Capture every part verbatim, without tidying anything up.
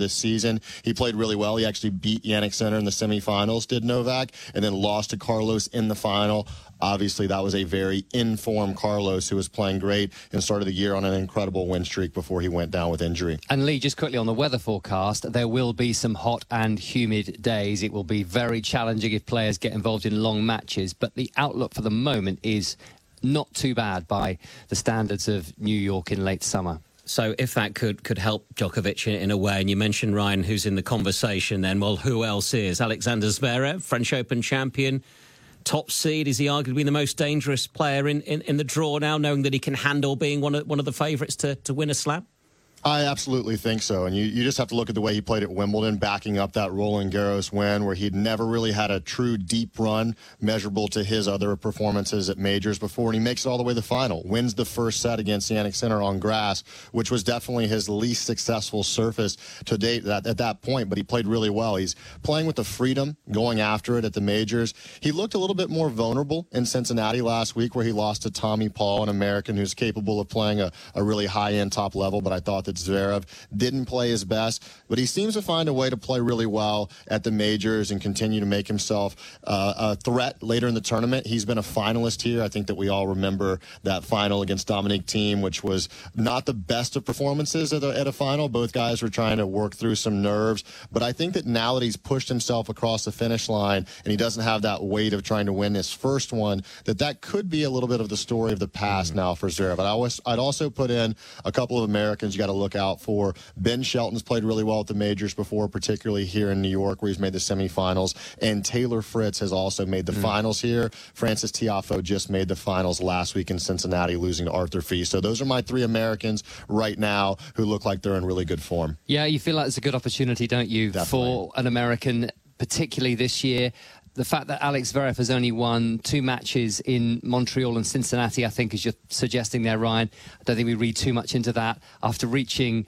this season. He played really well. He actually beat Jannik Sinner in the semifinals, did Novak, and then lost to Carlos in the final. Obviously, that was a very in-form Carlos who was playing great and started the year on an incredible win streak before he went down with injury. And Lee, just quickly on the weather forecast, there will be some hot and humid days. It will be very challenging if players get involved in long matches, but the outlook for the moment is not too bad by the standards of New York in late summer. So if that could could help Djokovic in, in a way, and you mentioned Ryan, who's in the conversation then, well, who else is? Alexander Zverev, French Open champion, top seed. Is he arguably the most dangerous player in, in, in the draw now, knowing that he can handle being one of, one of the favourites to, to win a slam? I absolutely think so. And you, you just have to look at the way he played at Wimbledon, backing up that Roland Garros win, where he'd never really had a true deep run measurable to his other performances at majors before. And he makes it all the way to the final, wins the first set against Jannik Sinner on grass, which was definitely his least successful surface to date at, at that point. But he played really well. He's playing with the freedom, going after it at the majors. He looked a little bit more vulnerable in Cincinnati last week, where he lost to Tommy Paul, an American who's capable of playing a, a really high-end top level. But I thought that Zverev didn't play his best, but he seems to find a way to play really well at the majors and continue to make himself uh, a threat later in the tournament. He's been a finalist here. I think that we all remember that final against Dominic Thiem, which was not the best of performances at a, at a final. Both guys were trying to work through some nerves, but I think that now that he's pushed himself across the finish line and he doesn't have that weight of trying to win his first one, that that could be a little bit of the story of the past mm-hmm. now for Zverev. But I always, I'd also put in a couple of Americans you got to look out for. Ben Shelton's played really well at the majors before, particularly here in New York, where he's made the semifinals. And Taylor Fritz has also made the mm. finals here. Francis Tiafoe just made the finals last week in Cincinnati, losing to Arthur Fils. So those are my three Americans right now who look like they're in really good form. Yeah, you feel like it's a good opportunity, don't you, Definitely. for an American, particularly this year. The fact that Alex Zverev has only won two matches in Montreal and Cincinnati, I think, is just suggesting there, Ryan. I don't think we read too much into that. After reaching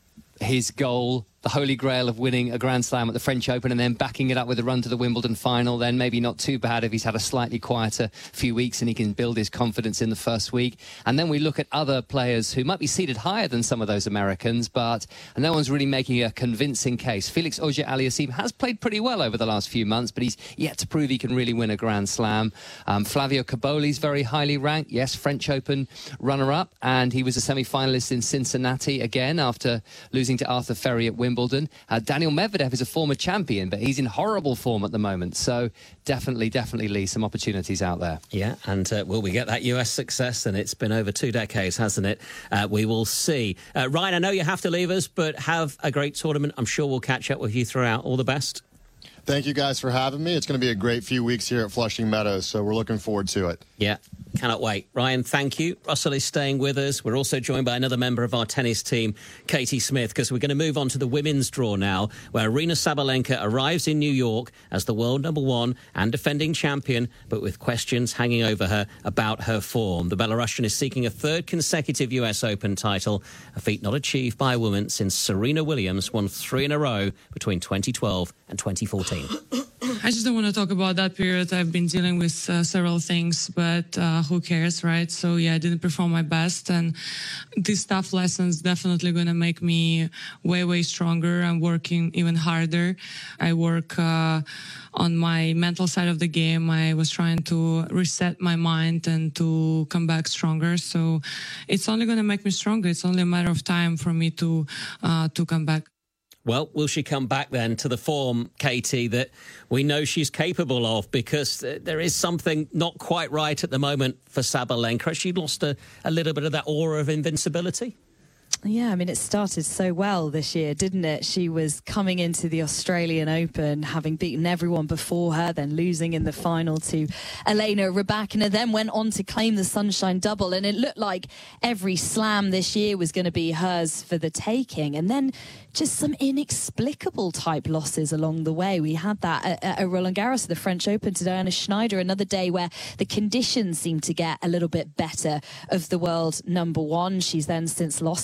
his goal, the holy grail of winning a Grand Slam at the French Open and then backing it up with a run to the Wimbledon final, then maybe not too bad if he's had a slightly quieter few weeks and he can build his confidence in the first week. And then we look at other players who might be seated higher than some of those Americans, but no one's really making a convincing case. Felix Auger-Aliassime has played pretty well over the last few months, but he's yet to prove he can really win a Grand Slam. Um, Flavio Caboli's very highly ranked, yes, French Open runner-up, and he was a semi-finalist in Cincinnati again after losing to Arthur Ferry at Wimbledon. Wimbledon. Uh, Daniel Medvedev is a former champion, but he's in horrible form at the moment. So definitely, definitely, Lee, some opportunities out there. Yeah, and uh, will we get that U S success? And it's been over two decades, hasn't it? Uh, we will see. Uh, Ryan, I know you have to leave us, but have a great tournament. I'm sure we'll catch up with you throughout. All the best. Thank you guys for having me. It's going to be a great few weeks here at Flushing Meadows, so we're looking forward to it. Yeah, cannot wait. Ryan, thank you. Russell is staying with us. We're also joined by another member of our tennis team, Katie Smith, because we're going to move on to the women's draw now, where Aryna Sabalenka arrives in New York as the world number one and defending champion, but with questions hanging over her about her form. The Belarusian is seeking a third consecutive U S Open title, a feat not achieved by a woman since Serena Williams won three in a row between twenty twelve and twenty fourteen. I just don't want to talk about that period. I've been dealing with uh, several things, but uh, who cares, right? So, yeah, I didn't perform my best. And these tough lessons definitely going to make me way, way stronger. I'm working even harder. I work uh, on my mental side of the game. I was trying to reset my mind and to come back stronger. So it's only going to make me stronger. It's only a matter of time for me to uh, to come back. Well, will she come back then to the form, Katie, that we know she's capable of? Because there is something not quite right at the moment for Sabalenka. Has she lost a, a little bit of that aura of invincibility? Yeah, I mean, it started so well this year, didn't it? She was coming into the Australian Open, having beaten everyone before her, then losing in the final to Elena Rybakina, then went on to claim the Sunshine Double. And it looked like every slam this year was going to be hers for the taking. And then just some inexplicable type losses along the way. We had that at, at Roland Garros, the French Open, to Diana Schneider, another day where the conditions seemed to get a little bit better of the world number one. She's then since lost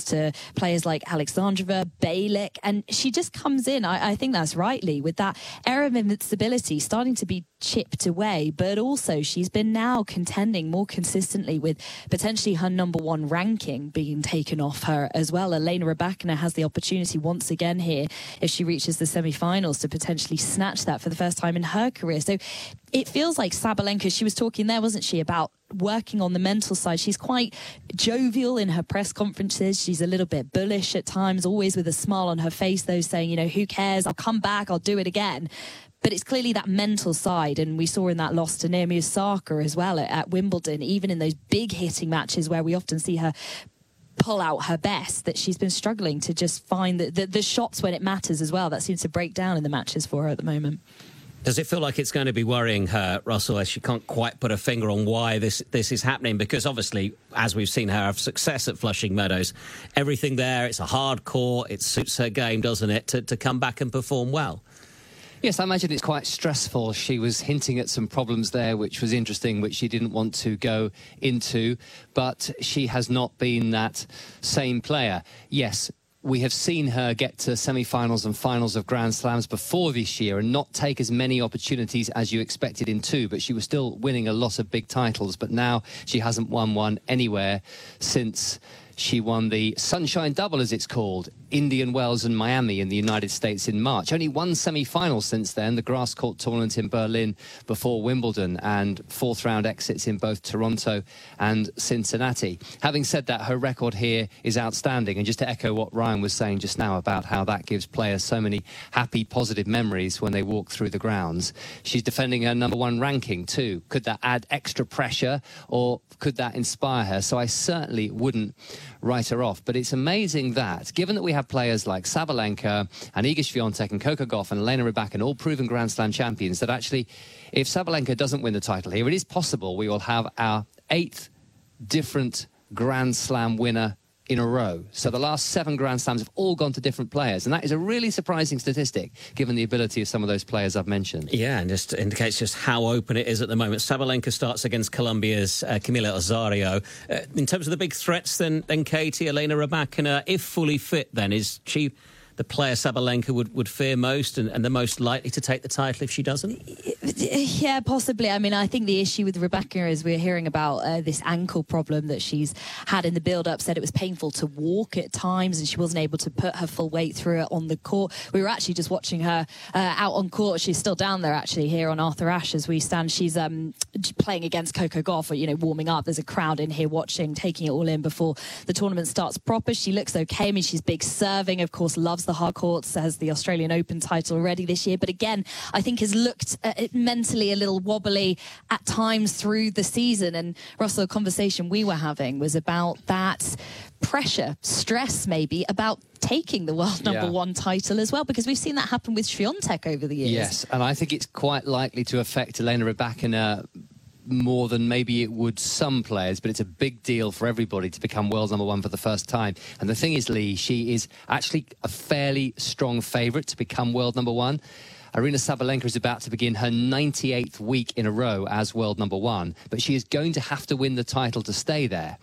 lost to players like Alexandrova, Balic, and she just comes in, I, I think that's rightly, with that air of invincibility starting to be chipped away, but also she's been now contending more consistently with potentially her number one ranking being taken off her as well. Elena Rybakina has the opportunity once again here, if she reaches the semi-finals, to potentially snatch that for the first time in her career. So it feels like Sabalenka, she was talking there, wasn't she, about working on the mental side. She's quite jovial in her press conferences. She's a little bit bullish at times, always with a smile on her face, though, saying, you know, who cares? I'll come back. I'll do it again. But it's clearly that mental side, and we saw in that loss to Naomi Osaka as well at, at Wimbledon, even in those big hitting matches where we often see her pull out her best, that she's been struggling to just find the, the, the shots when it matters as well. That seems to break down in the matches for her at the moment. Does it feel like it's going to be worrying her, Russell, as she can't quite put a finger on why this, this is happening? Because obviously, as we've seen her have success at Flushing Meadows, everything there, it's a hard court, it suits her game, doesn't it, to, to come back and perform well? Yes, I imagine it's quite stressful. She was hinting at some problems there, which was interesting, which she didn't want to go into. But she has not been that same player. Yes, we have seen her get to semi-finals and finals of Grand Slams before this year and not take as many opportunities as you expected in two, but she was still winning a lot of big titles. But now she hasn't won one anywhere since she won the Sunshine Double, as it's called, Indian Wells and Miami in the United States in March. Only one semi-final since then, the grass court tournament in Berlin before Wimbledon, and fourth round exits in both Toronto and Cincinnati. Having said that, her record here is outstanding. And just to echo what Ryan was saying just now about how that gives players so many happy, positive memories when they walk through the grounds, she's defending her number one ranking too. Could that add extra pressure, or could that inspire her? So I certainly wouldn't write her off. But it's amazing that, given that we have players like Sabalenka and Iga Swiatek and Coco Gauff and Elena Rybakina, all proven Grand Slam champions, that actually, if Sabalenka doesn't win the title here, it is possible we will have our eighth different Grand Slam winner in a row. So the last seven Grand Slams have all gone to different players, and that is a really surprising statistic given the ability of some of those players I've mentioned. Yeah, and just indicates just how open it is at the moment. Sabalenka starts against Colombia's uh, Camila Osorio. Uh, in terms of the big threats, then, then Katie, Elena Rybakina, if fully fit, then is she the player Sabalenka would, would fear most and, and the most likely to take the title if she doesn't? Yeah, possibly. I mean, I think the issue with Rybakina is we're hearing about uh, this ankle problem that she's had in the build-up, said it was painful to walk at times and she wasn't able to put her full weight through it on the court. We were actually just watching her uh, out on court. She's still down there, actually, here on Arthur Ashe as we stand. She's um, playing against Coco Gauff, or, you know, warming up. There's a crowd in here watching, taking it all in before the tournament starts proper. She looks okay. I mean, she's big serving, of course, loves the hard courts, has the Australian Open title already this year. But again, I think has looked uh, mentally a little wobbly at times through the season. And Russell, a conversation we were having was about that pressure, stress maybe, about taking the world number yeah. one title as well, because we've seen that happen with Swiatek over the years. Yes, and I think it's quite likely to affect Elena Rybakina more than maybe it would some players, but it's a big deal for everybody to become world number one for the first time. And the thing is, Lee, she is actually a fairly strong favourite to become world number one. Aryna Sabalenka is about to begin her ninety-eighth week in a row as world number one, but she is going to have to win the title to stay there.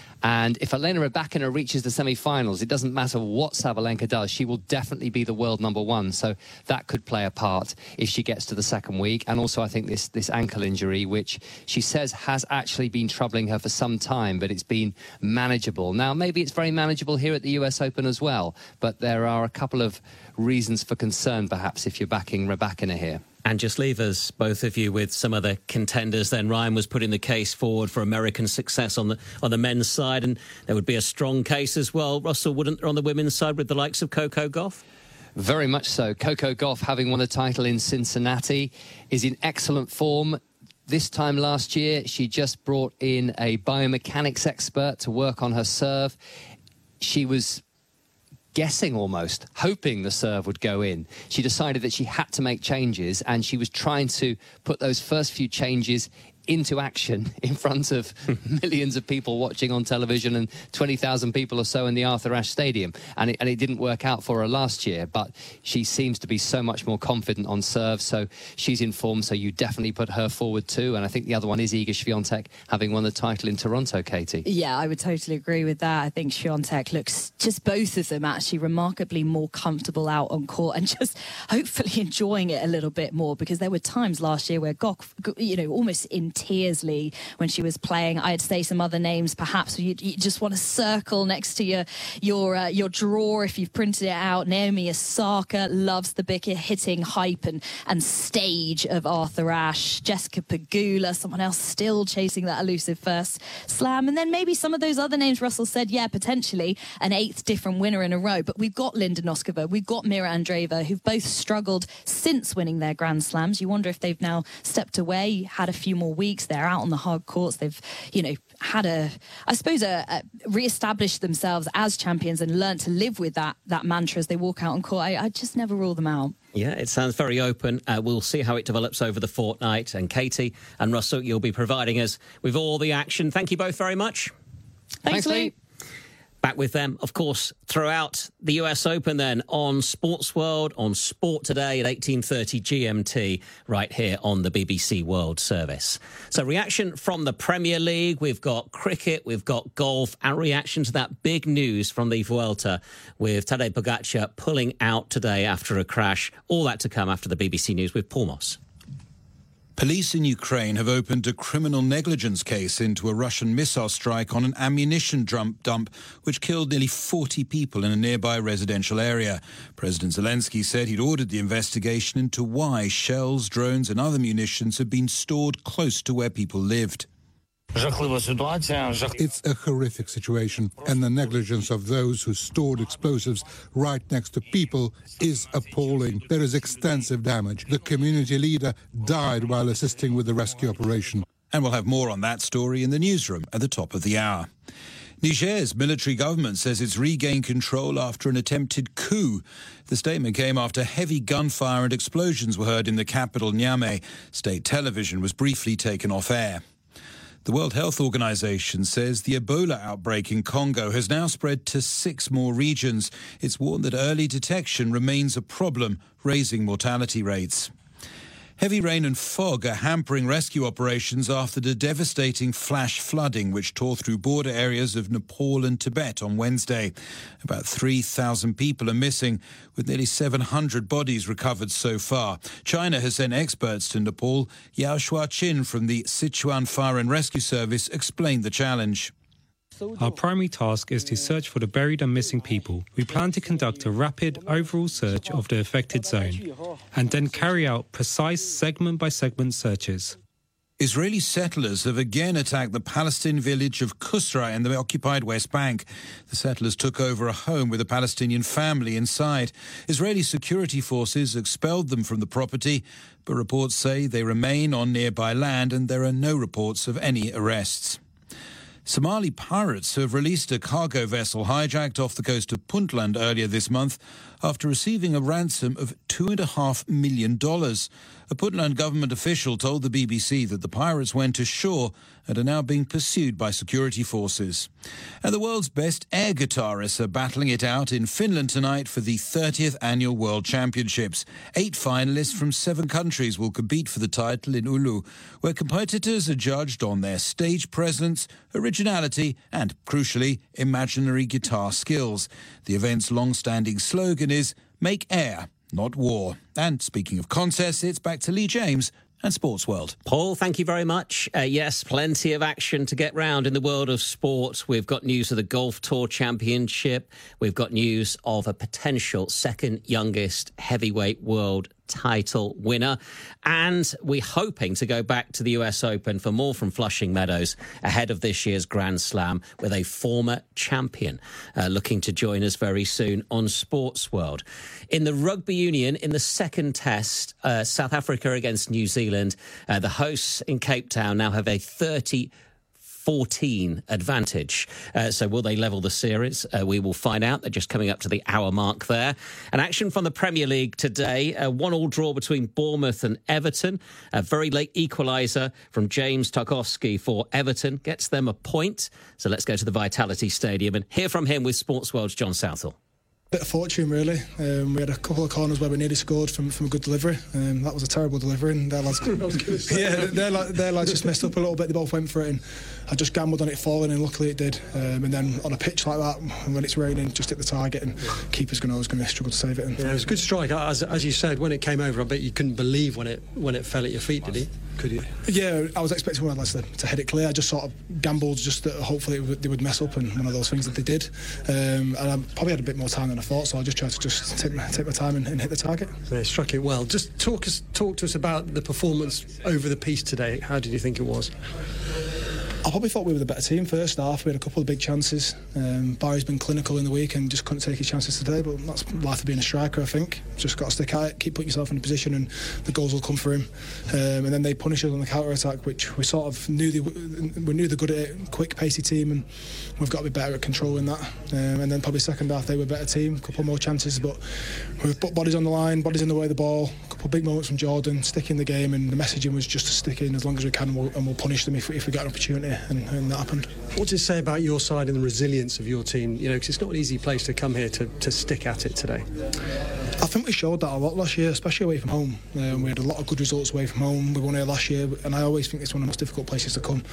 And if Elena Rybakina reaches the semi-finals, it doesn't matter what Sabalenka does, she will definitely be the world number one. So that could play a part if she gets to the second week. And also, I think this, this ankle injury, which she says has actually been troubling her for some time, but it's been manageable. Now, maybe it's very manageable here at the U S Open as well, but there are a couple of reasons for concern, perhaps, if you're backing Rybakina here. And just leave us, both of you, with some of the contenders. Then Ryan was putting the case forward for American success on the on the men's side, and there would be a strong case as well, Russell, wouldn't there, on the women's side with the likes of Coco Gauff? Very much so. Coco Gauff, having won the title in Cincinnati, is in excellent form. This time last year, she just brought in a biomechanics expert to work on her serve. She was guessing almost, hoping the serve would go in. She decided that she had to make changes, and she was trying to put those first few changes into action in front of millions of people watching on television and twenty thousand people or so in the Arthur Ashe Stadium. And it, and it didn't work out for her last year, but she seems to be so much more confident on serve, so she's in form, so you definitely put her forward too. And I think the other one is Iga Swiatek, having won the title in Toronto, Katie. Yeah, I would totally agree with that. I think Swiatek looks, just both of them actually, remarkably more comfortable out on court and just hopefully enjoying it a little bit more, because there were times last year where Gok, you know, almost in tears when she was playing. I'd say some other names, perhaps you, you just want to circle next to your your uh, your drawer if you've printed it out. Naomi Osaka loves the big hitting hype and, and stage of Arthur Ashe. Jessica Pegula, someone else still chasing that elusive first slam. And then maybe some of those other names Russell said, yeah, potentially an eighth different winner in a row. But we've got Linda Noskova, we've got Mira Andreeva, who've both struggled since winning their Grand Slams. You wonder if they've now stepped away, had a few more weeks. They're out on the hard courts. They've, you know, had a, I suppose, a, a re-established themselves as champions and learned to live with that that mantra as they walk out on court. I, I just never rule them out. Yeah, it sounds very open. Uh, we'll see how it develops over the fortnight. And Katie and Russell, you'll be providing us with all the action. Thank you both very much. Thanks, Thanks Lee. Lee. Back with them, of course, throughout the U S Open then on Sports World, on Sport Today at eighteen thirty G M T, right here on the B B C World Service. So reaction from the Premier League, we've got cricket, we've got golf, and reaction to that big news from the Vuelta with Tadej Pogačar pulling out today after a crash. All that to come after the B B C News with Paul Moss. Police in Ukraine have opened a criminal negligence case into a Russian missile strike on an ammunition dump which killed nearly forty people in a nearby residential area. President Zelensky said he'd ordered the investigation into why shells, drones and other munitions had been stored close to where people lived. It's a horrific situation, and the negligence of those who stored explosives right next to people is appalling. There is extensive damage. The community leader died while assisting with the rescue operation. And we'll have more on that story in the newsroom at the top of the hour. Niger's military government says it's regained control after an attempted coup. The statement came after heavy gunfire and explosions were heard in the capital, Niamey. State television was briefly taken off air. The World Health Organization says the Ebola outbreak in Congo has now spread to six more regions. It's warned that early detection remains a problem, raising mortality rates. Heavy rain and fog are hampering rescue operations after the devastating flash flooding which tore through border areas of Nepal and Tibet on Wednesday. About three thousand people are missing, with nearly seven hundred bodies recovered so far. China has sent experts to Nepal. Yao Shuaqin from the Sichuan Fire and Rescue Service explained the challenge. Our primary task is to search for the buried and missing people. We plan to conduct a rapid overall search of the affected zone and then carry out precise segment-by-segment searches. Israeli settlers have again attacked the Palestinian village of Kusra in the occupied West Bank. The settlers took over a home with a Palestinian family inside. Israeli security forces expelled them from the property, but reports say they remain on nearby land and there are no reports of any arrests. Somali pirates have released a cargo vessel hijacked off the coast of Puntland earlier this month after receiving a ransom of two point five million dollars. A Puntland government official told the B B C that the pirates went ashore and are now being pursued by security forces. And the world's best air guitarists are battling it out in Finland tonight for the thirtieth Annual World Championships. Eight finalists from seven countries will compete for the title in Oulu, where competitors are judged on their stage presence, originality and, crucially, imaginary guitar skills. The event's long-standing slogan is "Make air, not war." And speaking of contests, it's back to Lee James and Sports World. Paul, thank you very much. Uh, yes, plenty of action to get round in the world of sport. We've got news of the Golf Tour Championship. We've got news of a potential second youngest heavyweight world title winner. And we're hoping to go back to the U S Open for more from Flushing Meadows ahead of this year's Grand Slam with a former champion uh, looking to join us very soon on Sports World. In the Rugby Union, in the second test, uh, South Africa against New Zealand, uh, the hosts in Cape Town now have a thirty fourteen advantage. Uh, so will they level the series? Uh, we will find out. They're just coming up to the hour mark there. An action from the Premier League today. A one-all draw between Bournemouth and Everton. A very late equaliser from James Tarkowski for Everton gets them a point. So let's go to the Vitality Stadium and hear from him with Sports World's John Southall. Bit of fortune, really. Um, we had a couple of corners where we nearly scored from, from a good delivery. Um, that was a terrible delivery, and their lads, yeah, their, their lads just messed up a little bit. They both went for it, and I just gambled on it falling, and luckily it did. Um, and then on a pitch like that, when it's raining, just hit the target, and keeper's going to always going to struggle to save it. And, yeah, it was a good strike. As, as you said, when it came over, I bet you couldn't believe when it when it fell at your feet, did you? Could you? Yeah, I was expecting one of us to, to head it clear. I just sort of gambled just that hopefully it would, they would mess up, and one of those things that they did. Um, and I probably had a bit more time than I thought, so I just tried to just take my, take my time and, and hit the target. Yeah, struck it well. Just talk us talk to us about the performance over the piece today. How did you think it was? I probably thought we were the better team first half. We had a couple of big chances. Um, Barry's been clinical in the week and just couldn't take his chances today, but that's life of being a striker, I think. Just got to stick at it, keep putting yourself in a position, and the goals will come for him. Um, and then they punish us on the counter-attack, which we sort of knew they, we knew they're good at it, quick, pacey team, and we've got to be better at controlling that. Um, and then probably second half they were a better team, a couple more chances, but we've put bodies on the line, bodies in the way of the ball, a couple of big moments from Jordan, stick in the game, and the messaging was just to stick in as long as we can, and we'll, and we'll punish them if, if we get an opportunity, and, and that happened. What does it say about your side and the resilience of your team? You know, because it's not an easy place to come here to, to stick at it today. I think we showed that a lot last year, especially away from home. Um, we had a lot of good results away from home. We won here last year, and I always think it's one of the most difficult places to come.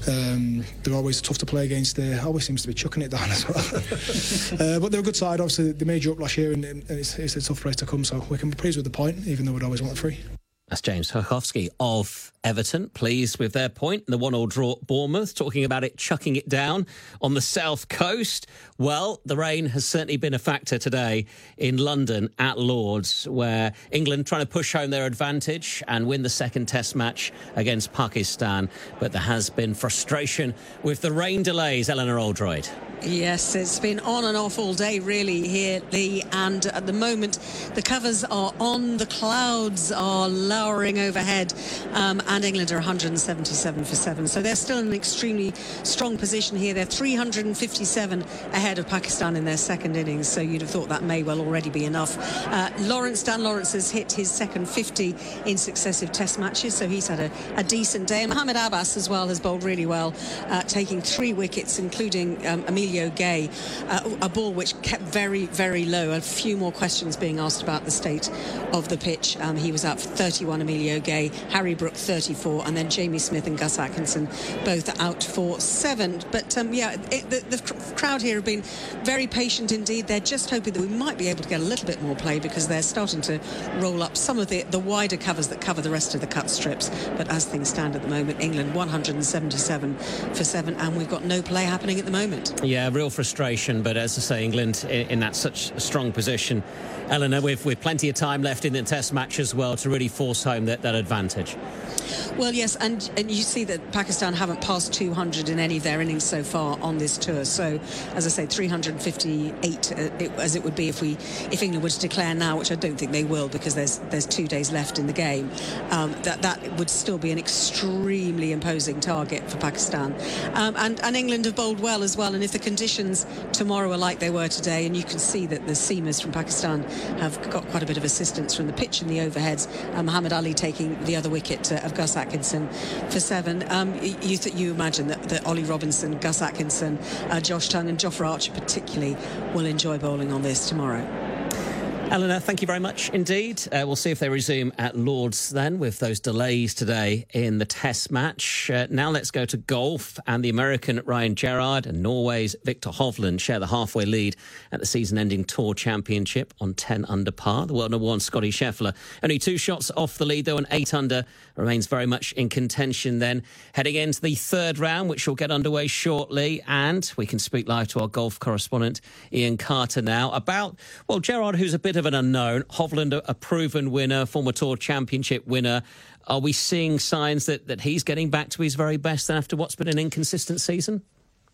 Um, they're always tough to play against there. Always seems to be chucking it down as well. uh, but they're a good side. Obviously, they made you up last year, and, and it's, it's a tough place to come. So we can be pleased with the point, even though we'd always want it free. That's James Tarkowski of Everton, pleased with their point. The one-all draw at Bournemouth, talking about it chucking it down on the south coast. Well, the rain has certainly been a factor today in London at Lord's, where England trying to push home their advantage and win the second test match against Pakistan. But there has been frustration with the rain delays. Eleanor Oldroyd. Yes, it's been on and off all day, really, here, Lee. And at the moment, the covers are on, the clouds are lowering overhead, um, and England are one hundred seventy-seven for seven. So they're still in an extremely strong position here. They're three hundred fifty-seven ahead of Pakistan in their second innings, so you'd have thought that may well already be enough. Uh, Lawrence, Dan Lawrence has hit his second fifty in successive test matches, so he's had a, a decent day. And Mohamed Abbas as well has bowled really well, uh, taking three wickets, including um, Emilio Gay, uh, a ball which kept very, very low. A few more questions being asked about the state of the pitch. Um, he was out for thirty-one, Emilio Gay, Harry Brook thirty-four, and then Jamie Smith and Gus Atkinson both out for seven. But um, yeah, it, the, the crowd here have been very patient indeed. They're just hoping that we might be able to get a little bit more play, because they're starting to roll up some of the, the wider covers that cover the rest of the cut strips. But as things stand at the moment, England one hundred seventy-seven for seven, and we've got no play happening at the moment. Yeah, real frustration, but as I say, England in, in that such a strong position. Eleanor, with, with plenty of time left in the test match as well to really force home that, that advantage. Well, yes, and, and you see that Pakistan haven't passed two hundred in any of their innings so far on this tour. So, as I say, three hundred fifty-eight, uh, it, as it would be if we, if England were to declare now, which I don't think they will, because there's there's two days left in the game. Um, that that would still be an extremely imposing target for Pakistan. Um, and and England have bowled well as well. And if the conditions tomorrow are like they were today, and you can see that the seamers from Pakistan have got quite a bit of assistance from the pitch and the overheads. Uh, Muhammad Ali taking the other wicket uh, of Gus Atkinson for seven. Um, you th- you imagine that, that Ollie Robinson, Gus Atkinson, uh, Josh Tongue and Jofra Archer particularly will enjoy bowling on this tomorrow. Eleanor, thank you very much indeed. Uh, we'll see if they resume at Lord's then, with those delays today in the test match. Uh, now let's go to golf, and the American Ryan Gerard and Norway's Victor Hovland share the halfway lead at the season-ending Tour Championship on ten under par. The world number one Scotty Scheffler only two shots off the lead though, and eight under, remains very much in contention then. Heading into the third round, which will get underway shortly, and we can speak live to our golf correspondent Ian Carter now about, well, Gerard, who's a bit of an unknown, Hovland, a, a proven winner, former Tour Championship winner. Are we seeing signs that, that he's getting back to his very best then after what's been an inconsistent season?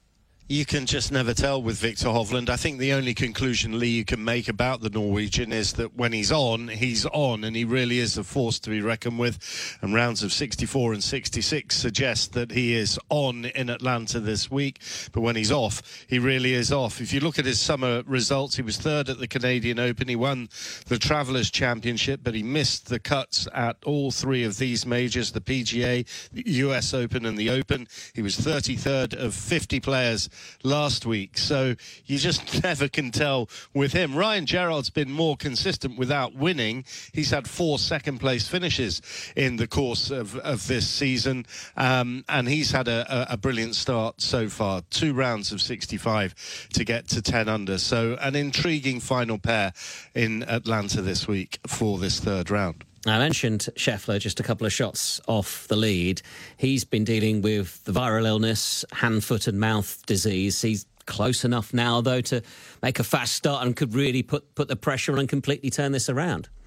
You can just never tell with Viktor Hovland. I think the only conclusion, Lee, you can make about the Norwegian is that when he's on, he's on, and he really is a force to be reckoned with. And rounds of sixty-four and sixty-six suggest that he is on in Atlanta this week. But when he's off, he really is off. If you look at his summer results, he was third at the Canadian Open. He won the Travelers Championship, but he missed the cuts at all three of these majors, the P G A, the U S Open and the Open. He was thirty-third of fifty players last week, so you just never can tell with him. Ryan Gerard's been more consistent without winning. He's had four second place finishes in the course of, of this season, um, and he's had a, a, a brilliant start so far. Two rounds of sixty-five to get to ten under, so an intriguing final pair in Atlanta this week for this third round. I mentioned Scheffler just a couple of shots off the lead. He's been dealing with the viral illness, hand, foot and mouth disease. He's close enough now, though, to make a fast start and could really put, put the pressure on and completely turn this around.